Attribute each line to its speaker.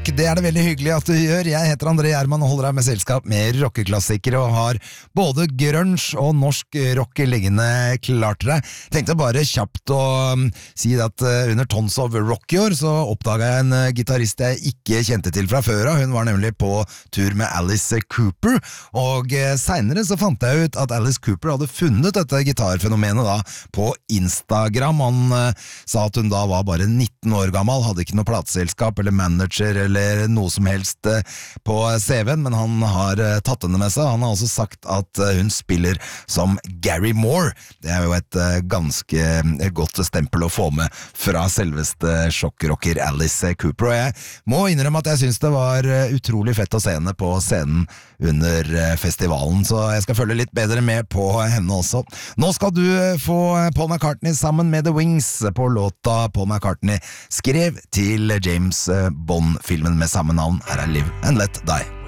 Speaker 1: rock. Det det veldig hyggelig at du gjør. Jeg heter André Gjerman og holder deg med selskap med rockeklassikere og har både grunge og norsk rock liggende klart til deg. Tenkte bare kjapt å si at under Tons of Rock i år så oppdaget jeg en gitarist jeg ikke kjente til fra før. Hun var nemlig på tur med Alice Cooper, og senere så fant jeg ut at Alice Cooper hadde funnet dette gitarfenomenet da på Instagram. Han sa at hun da var bare 19 år gammel, hadde ikke noe plateselskap eller manager eller noe som helst på CV-en, men han har tatt henne med seg. Han har også sagt at hun spiller som Gary Moore. Det jo et ganske godt stempel å få med fra selveste sjokkrocker Alice Cooper, og jeg må innrømme at jeg synes det var utrolig fett å se henne på scenen under festivalen, så jeg skal følge litt bedre med på henne også. Nå skal du få Paul McCartney sammen med The Wings på låta Paul McCartney skrev til James Bond-filmen med samme navn. Her Live and Let Die.